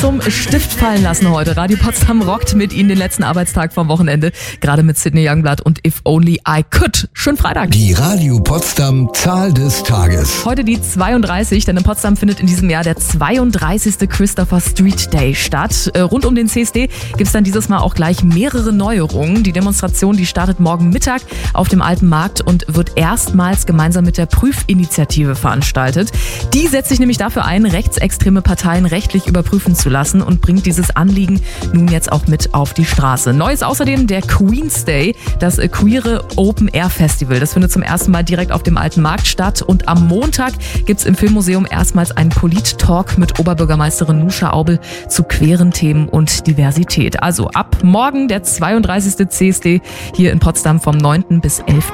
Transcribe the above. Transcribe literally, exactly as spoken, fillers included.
zum Stift fallen lassen heute. Radio Potsdam rockt mit Ihnen den letzten Arbeitstag vom Wochenende. Gerade mit Sidney Youngblood und If Only I Could. Schönen Freitag. Die Radio Potsdam Zahl des Tages. Heute die zweiunddreißig, denn in Potsdam findet in diesem Jahr der zweiunddreißigste Christopher Street Day statt. Äh, rund um den C S D gibt es dann dieses Mal auch gleich mehrere Neuerungen. Die Demonstration, die startet morgen Mittag auf dem Alten Markt und wird erstmals gemeinsam mit der Prüfinitiative veranstaltet. Die setzt sich nämlich dafür ein, rechtsextreme Parteien rechtlich überprüfen zu lassen und bringt dieses Anliegen nun jetzt auch mit auf die Straße. Neu ist außerdem der Queen's Day, das queere Open Air Festival. Das findet zum ersten Mal direkt auf dem Alten Markt statt und am Montag gibt es im Filmmuseum erstmals einen Polit-Talk mit Oberbürgermeisterin Nusha Aubel zu queeren Themen und Diversität. Also ab morgen der zweiunddreißigste C S D hier in Potsdam vom neunten bis elften